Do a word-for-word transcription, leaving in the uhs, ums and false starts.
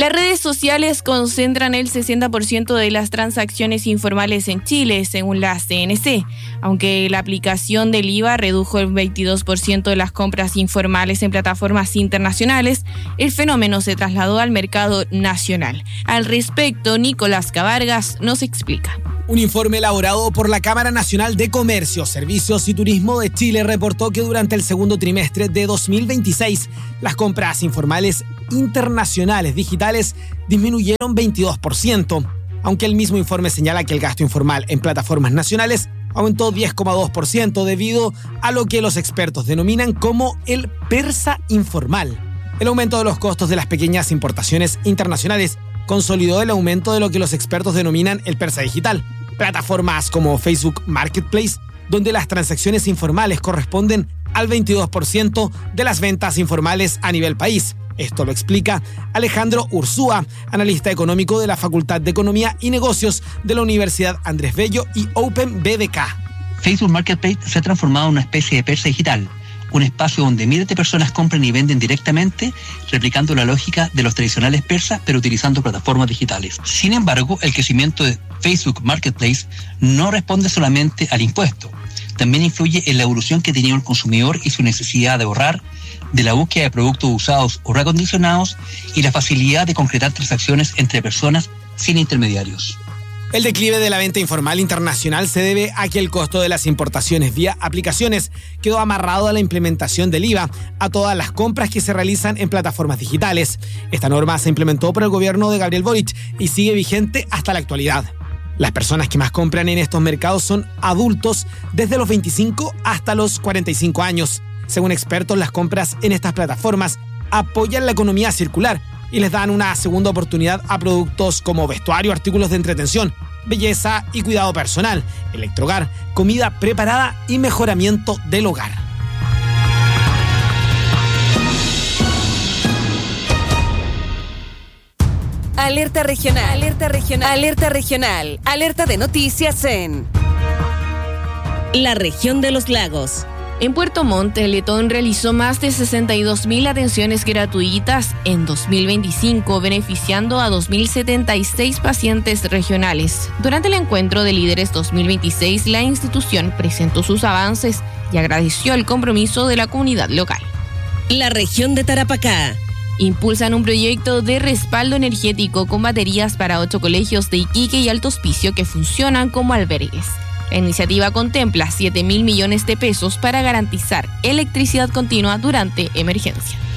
Las redes sociales concentran el sesenta por ciento de las transacciones informales en Chile, según la C N C. Aunque la aplicación del I V A redujo el veintidós por ciento de las compras informales en plataformas internacionales, el fenómeno se trasladó al mercado nacional. Al respecto, Nicolás Cabargas nos explica. Un informe elaborado por la Cámara Nacional de Comercio, Servicios y Turismo de Chile reportó que durante el segundo trimestre de dos mil veintiséis, las compras informales internacionales digitales disminuyeron veintidós por ciento, aunque el mismo informe señala que el gasto informal en plataformas nacionales aumentó diez coma dos por ciento debido a lo que los expertos denominan como el persa informal. El aumento de los costos de las pequeñas importaciones internacionales consolidó el aumento de lo que los expertos denominan el persa digital. Plataformas como Facebook Marketplace, donde las transacciones informales corresponden al veintidós por ciento de las ventas informales a nivel país. Esto lo explica Alejandro Ursúa, analista económico de la Facultad de Economía y Negocios de la Universidad Andrés Bello y Open B D K. Facebook Marketplace se ha transformado en una especie de persa digital, un espacio donde miles de personas compran y venden directamente, replicando la lógica de los tradicionales persas, pero utilizando plataformas digitales. Sin embargo, el crecimiento de Facebook Marketplace no responde solamente al impuesto. También influye en la evolución que tenía el consumidor y su necesidad de ahorrar, de la búsqueda de productos usados o reacondicionados y la facilidad de concretar transacciones entre personas sin intermediarios. El declive de la venta informal internacional se debe a que el costo de las importaciones vía aplicaciones quedó amarrado a la implementación del I V A a todas las compras que se realizan en plataformas digitales. Esta norma se implementó por el gobierno de Gabriel Boric y sigue vigente hasta la actualidad. Las personas que más compran en estos mercados son adultos desde los veinticinco hasta los cuarenta y cinco años. Según expertos, las compras en estas plataformas apoyan la economía circular y les dan una segunda oportunidad a productos como vestuario, artículos de entretención, belleza y cuidado personal, electrohogar, comida preparada y mejoramiento del hogar. Alerta regional, alerta regional, alerta regional, alerta de noticias en la región de los lagos. En Puerto Montt, Teletón realizó más de sesenta y dos mil atenciones gratuitas en dos mil veinticinco, beneficiando a dos mil setenta y seis pacientes regionales. Durante el encuentro de líderes dos mil veintiséis, la institución presentó sus avances y agradeció el compromiso de la comunidad local. La región de Tarapacá. Impulsan un proyecto de respaldo energético con baterías para ocho colegios de Iquique y Alto Hospicio que funcionan como albergues. La iniciativa contempla siete mil millones de pesos para garantizar electricidad continua durante emergencia.